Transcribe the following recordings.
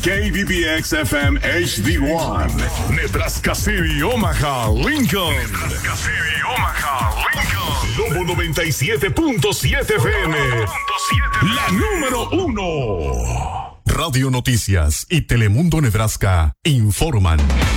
KBBX FM HD1, Nebraska City, Omaha, Lincoln. Nebraska City, Omaha, Lincoln. Lobo 97.7 FM. La número 1. Radio Noticias y Telemundo Nebraska informan.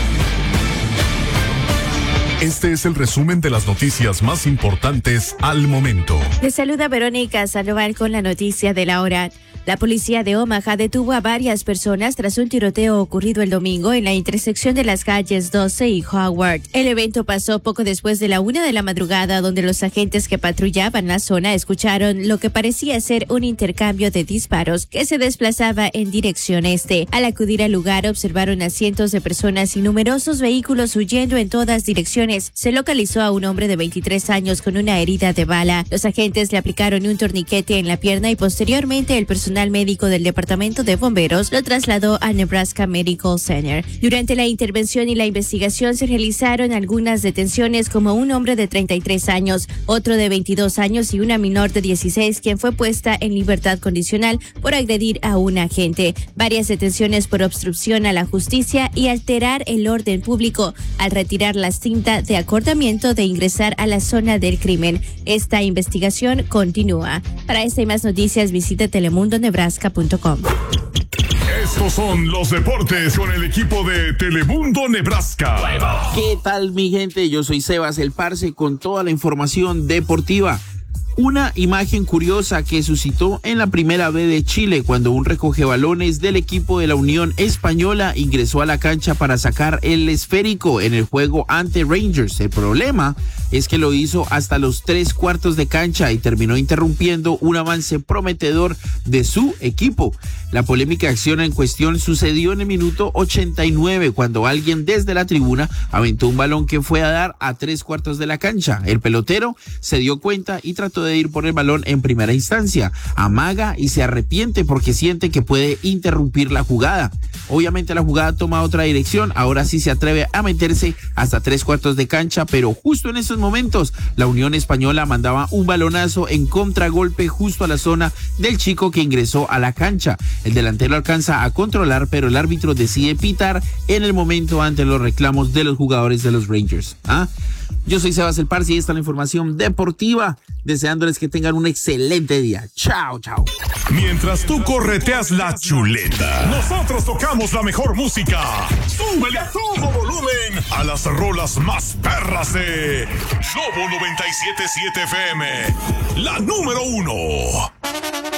Este es el resumen de las noticias más importantes al momento. Les saluda Verónica Sandoval con la noticia de la hora. La policía de Omaha detuvo a varias personas tras un tiroteo ocurrido el domingo en la intersección de las calles 12 y Howard. El evento pasó poco después de la 1 de la madrugada, donde los agentes que patrullaban la zona escucharon lo que parecía ser un intercambio de disparos que se desplazaba en dirección este. Al acudir al lugar, observaron a cientos de personas y numerosos vehículos huyendo en todas direcciones. Se localizó a un hombre de 23 años con una herida de bala. Los agentes le aplicaron un torniquete en la pierna y posteriormente el personal médico del Departamento de Bomberos lo trasladó al Nebraska Medical Center. Durante la intervención y la investigación se realizaron algunas detenciones, como un hombre de 33 años, otro de 22 años y una menor de 16, quien fue puesta en libertad condicional por agredir a un agente. Varias detenciones por obstrucción a la justicia y alterar el orden público al retirar la cinta de acordamiento de ingresar a la zona del crimen. Esta investigación continúa. Para esta y más noticias visita telemundonebraska.com. Estos son los deportes con el equipo de Telemundo Nebraska. ¿Qué tal, mi gente? Yo soy Sebas el Parce con toda la información deportiva. Una imagen curiosa que suscitó en la Primera B de Chile cuando un recogebalones del equipo de la Unión Española ingresó a la cancha para sacar el esférico en el juego ante Rangers. El problema es que lo hizo hasta los 3/4 de cancha y terminó interrumpiendo un avance prometedor de su equipo. La polémica acción en cuestión sucedió en el minuto 89 cuando alguien desde la tribuna aventó un balón que fue a dar a 3/4 de la cancha. El pelotero se dio cuenta y trató de ir por el balón en primera instancia. Amaga y se arrepiente porque siente que puede interrumpir la jugada. Obviamente la jugada toma otra dirección. Ahora sí se atreve a meterse hasta 3/4 de cancha, pero justo en esos momentos la Unión Española mandaba un balonazo en contragolpe justo a la zona del chico que ingresó a la cancha. El delantero alcanza a controlar, pero el árbitro decide pitar en el momento ante los reclamos de los jugadores de los Rangers. Yo soy Sebas el Parce y esta es la información deportiva, deseándoles que tengan un excelente día. Chao, chao. Mientras tú correteas la chuleta, nosotros tocamos la mejor música. Súbele a todo volumen a las rolas más perras de Lobo 97.7 FM, la número 1.